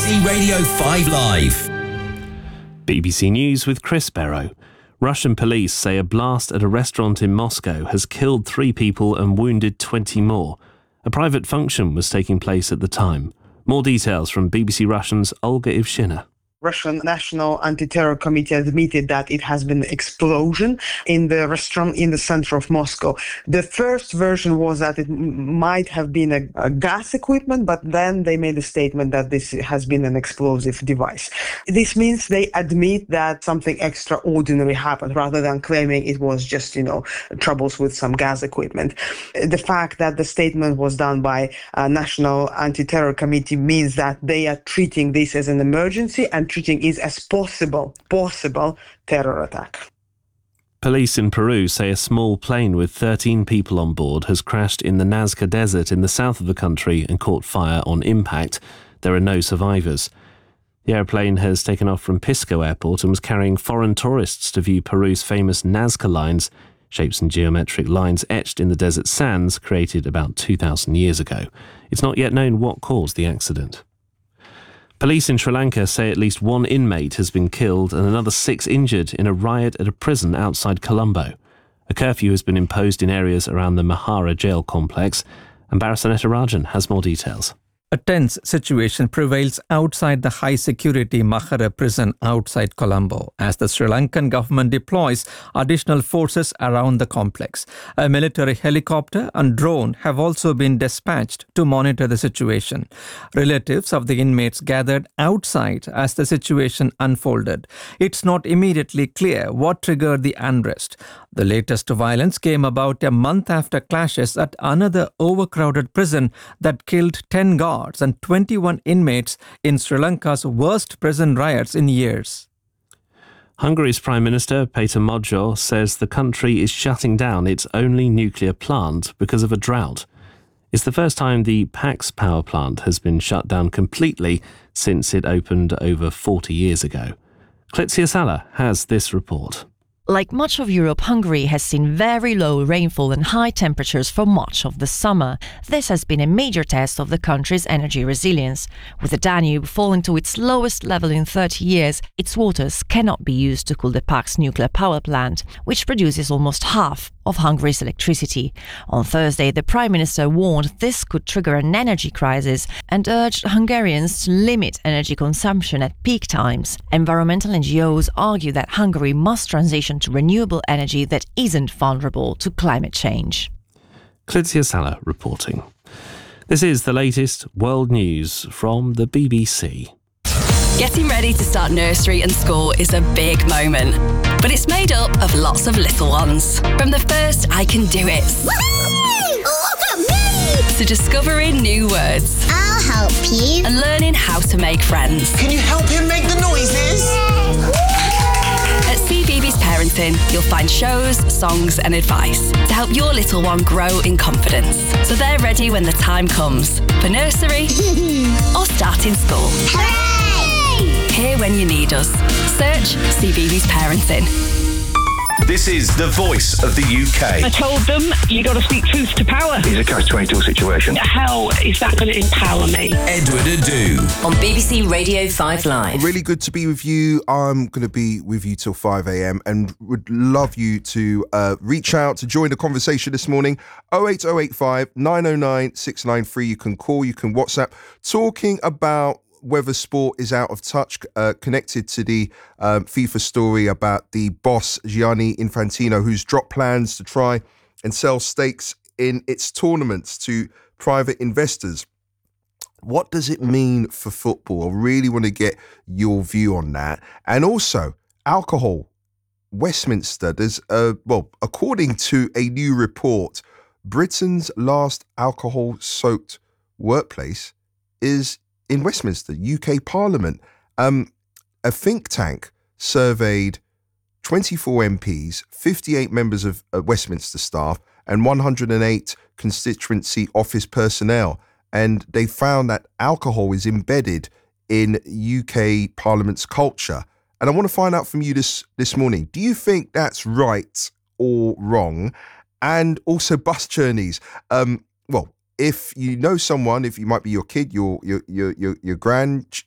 BBC Radio 5 Live. BBC News with Chris Barrow. Russian police say a blast at a restaurant in Moscow has killed 3 people and wounded 20 more. A private function was taking place at the time. More details from BBC Russian's Olga Ivshina. Russian National Anti-Terror Committee admitted that it has been an explosion in the restaurant in the center of Moscow. The first version was that it might have been a gas equipment, but then they made a statement that this has been an explosive device. This means they admit that something extraordinary happened rather than claiming it was just, troubles with some gas equipment. The fact that the statement was done by a National Anti-Terror Committee means that they are treating this as an emergency and treating it as possible terror attack. Police in Peru say a small plane with 13 people on board has crashed in the Nazca Desert in the south of the country and caught fire on impact. There are no survivors. The airplane has taken off from Pisco Airport and was carrying foreign tourists to view Peru's famous Nazca lines, shapes and geometric lines etched in the desert sands created about 2,000 years ago. It's not yet known what caused the accident. Police in Sri Lanka say at least 1 inmate has been killed and another 6 injured in a riot at a prison outside Colombo. A curfew has been imposed in areas around the Mahara jail complex, and Barasaneta Rajan has more details. A tense situation prevails outside the high-security Mahara prison outside Colombo as the Sri Lankan government deploys additional forces around the complex. A military helicopter and drone have also been dispatched to monitor the situation. Relatives of the inmates gathered outside as the situation unfolded. It's not immediately clear what triggered the unrest. The latest violence came about a month after clashes at another overcrowded prison that killed 10 guards and 21 inmates in Sri Lanka's worst prison riots in years. Hungary's Prime Minister, Peter Magyar, says the country is shutting down its only nuclear plant because of a drought. It's the first time the Pax power plant has been shut down completely since it opened over 40 years ago. Klitsia Sala has this report. Like much of Europe, Hungary has seen very low rainfall and high temperatures for much of the summer. This has been a major test of the country's energy resilience. With the Danube falling to its lowest level in 30 years, its waters cannot be used to cool the Pax nuclear power plant, which produces almost half of Hungary's electricity. On Thursday, the Prime Minister warned this could trigger an energy crisis and urged Hungarians to limit energy consumption at peak times. Environmental NGOs argue that Hungary must transition to renewable energy that isn't vulnerable to climate change. Klitsia Sala reporting. This is the latest world news from the BBC. Getting ready to start nursery and school is a big moment, but it's made up of lots of little ones. From the first I can do it, Look at me! to discovering new words I'll help you. and learning how to make friends. Can you help him make the noises? At CBeebies Parenting, you'll find shows, songs and advice to help your little one grow in confidence, so they're ready when the time comes for nursery or starting school. Hooray! Here when you need us. Search CBeebies Parenting. This is the voice of the UK. I told them, you got to speak truth to power. It's a catch-22 situation. How is that going to empower me? Edward Adu. On BBC Radio 5 Live. Really good to be with you. I'm going to be with you till 5 a.m. and would love you to reach out to join the conversation this morning. 08085 909 693. You can call, you can WhatsApp. Talking about whether sport is out of touch, connected to the FIFA story about the boss, Gianni Infantino, who's dropped plans to try and sell stakes in its tournaments to private investors. What does it mean for football? I really want to get your view on that. And also, alcohol. Westminster, there's, according to a new report, Britain's last alcohol-soaked workplace is in Westminster, UK Parliament. A think tank surveyed 24 MPs, 58 members of Westminster staff, and 108 constituency office personnel. And they found that alcohol is embedded in UK Parliament's culture. And I want to find out from you this morning, do you think that's right or wrong? And also bus journeys. If you know someone, if you might be your kid, your